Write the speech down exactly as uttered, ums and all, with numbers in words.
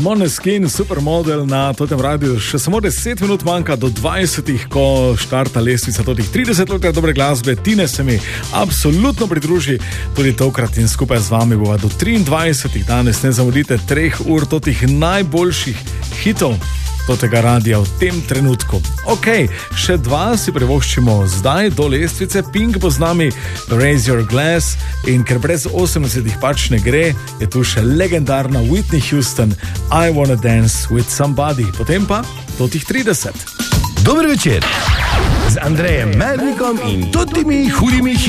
Måneskin, supermodel na totem radiju. Še samo deset minut manjka do dvajsetih, ko štarta lestvica totih trideset let dobre glasbe. Tine se mi absolutno pridruži tudi tokrat in skupaj z vami bova do triindvajsetih danes. Ne zamudite treh ur totih najboljših hitov tega radija v tem trenutku. Ok, še dva si privoščimo zdaj do lestvice. Pink bo z nami, Raise Your Glass, in ker brez osemdesetih pač ne gre, je tu še legendarna Whitney Houston, I Wanna Dance With Somebody. Potem pa totih trideset. Dober večer z Andrejem Mernikom in totimi hudimi